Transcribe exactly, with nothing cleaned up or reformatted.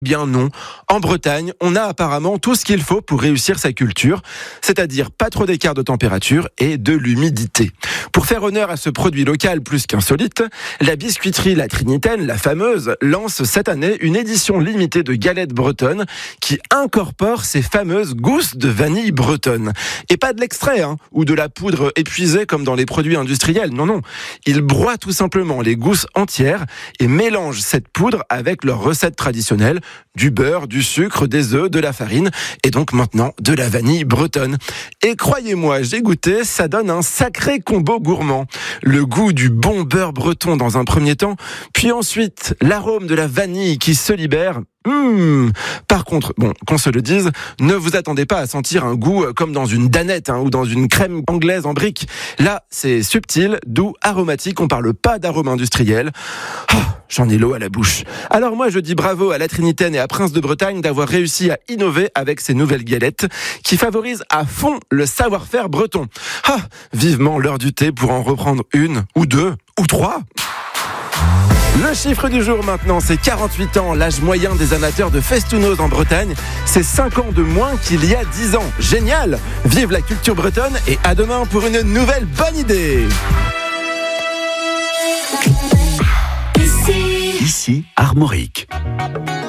Bien non. En Bretagne, on a apparemment tout ce qu'il faut pour réussir sa culture, c'est-à-dire pas trop d'écart de température et de l'humidité. Pour faire honneur à ce produit local plus qu'insolite, la biscuiterie La Trinitaine, la fameuse, lance cette année une édition limitée de galettes bretonnes qui incorpore ces fameuses gousses de vanille bretonne. Et pas de l'extrait, hein, ou de la poudre épuisée comme dans les produits industriels. Non, non. Ils broient tout simplement les gousses entières et mélangent cette poudre avec leurs recettes traditionnelles, du beurre, du sucre, des œufs, de la farine et donc maintenant de la vanille bretonne. Et croyez-moi, j'ai goûté, ça donne un sacré combo gourmand. Le goût du bon beurre breton dans un premier temps, puis ensuite l'arôme de la vanille qui se libère. Mmh. Par contre, bon, qu'on se le dise, ne vous attendez pas à sentir un goût comme dans une danette hein, ou dans une crème anglaise en brique. Là, c'est subtil, doux, aromatique, on parle pas d'arôme industriel. Oh, j'en ai l'eau à la bouche. Alors moi, je dis bravo à La Trinitaine et à Prince de Bretagne d'avoir réussi à innover avec ces nouvelles galettes qui favorisent à fond le savoir-faire breton. Ah, vivement l'heure du thé pour en reprendre une, ou deux, ou trois. Le chiffre du jour maintenant, c'est quarante-huit ans, l'âge moyen des amateurs de festounos en Bretagne. C'est cinq ans de moins qu'il y a dix ans. Génial! Vive la culture bretonne et à demain pour une nouvelle bonne idée! Ici, Armorique.